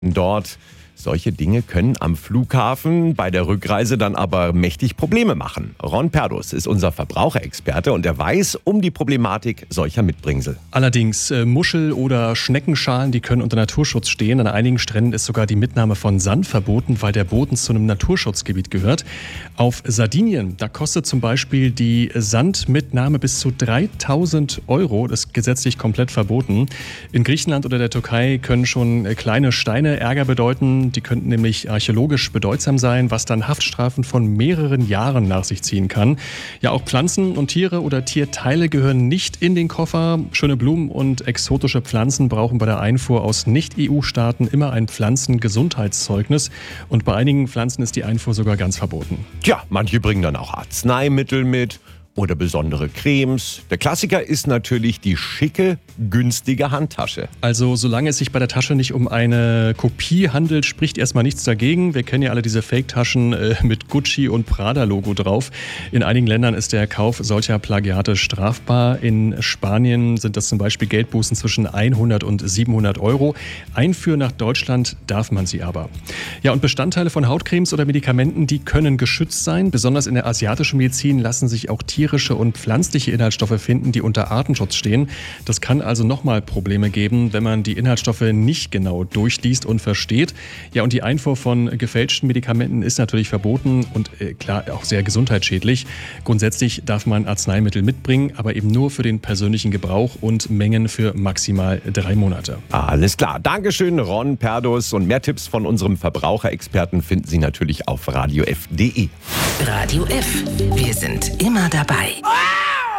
dort. Solche Dinge können am Flughafen bei der Rückreise dann aber mächtig Probleme machen. Ron Perdus ist unser Verbraucherexperte und er weiß um die Problematik solcher Mitbringsel. Allerdings Muschel- oder Schneckenschalen, die können unter Naturschutz stehen. An einigen Stränden ist sogar die Mitnahme von Sand verboten, weil der Boden zu einem Naturschutzgebiet gehört. Auf Sardinien, da kostet zum Beispiel die Sandmitnahme bis zu 3.000 €. Das ist gesetzlich komplett verboten. In Griechenland oder der Türkei können schon kleine Steine Ärger bedeuten. Die könnten nämlich archäologisch bedeutsam sein, was dann Haftstrafen von mehreren Jahren nach sich ziehen kann. Ja, auch Pflanzen und Tiere oder Tierteile gehören nicht in den Koffer. Schöne Blumen und exotische Pflanzen brauchen bei der Einfuhr aus Nicht-EU-Staaten immer ein Pflanzengesundheitszeugnis. Und bei einigen Pflanzen ist die Einfuhr sogar ganz verboten. Tja, manche bringen dann auch Arzneimittel mit oder besondere Cremes. Der Klassiker ist natürlich die schicke, günstige Handtasche. Also solange es sich bei der Tasche nicht um eine Kopie handelt, spricht erstmal nichts dagegen. Wir kennen ja alle diese Fake-Taschen mit Gucci- und Prada-Logo drauf. In einigen Ländern ist der Kauf solcher Plagiate strafbar. In Spanien sind das zum Beispiel Geldbußen zwischen 100 und 700 €. Einführen nach Deutschland darf man sie aber. Ja, und Bestandteile von Hautcremes oder Medikamenten, die können geschützt sein. Besonders in der asiatischen Medizin lassen sich auch tierische und pflanzliche Inhaltsstoffe finden, die unter Artenschutz stehen. Das kann also nochmal Probleme geben, wenn man die Inhaltsstoffe nicht genau durchliest und versteht. Ja, und die Einfuhr von gefälschten Medikamenten ist natürlich verboten und klar auch sehr gesundheitsschädlich. Grundsätzlich darf man Arzneimittel mitbringen, aber eben nur für den persönlichen Gebrauch und Mengen für maximal 3 Monate. Alles klar. Dankeschön, Ron Perdus. Und mehr Tipps von unserem Verbraucherexperten finden Sie natürlich auf radiof.de. Radio F. Wir sind immer dabei.